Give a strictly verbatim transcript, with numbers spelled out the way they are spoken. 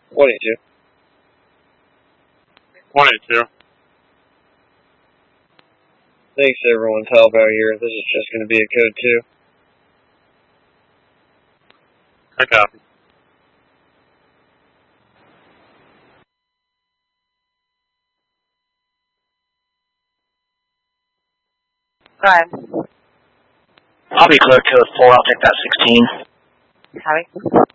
twenty-two. twenty-two. Thanks everyone, Talbot here. This is just going to be a code two. I copy. Five. I'll be clear code four, I'll take that sixteen. Copy.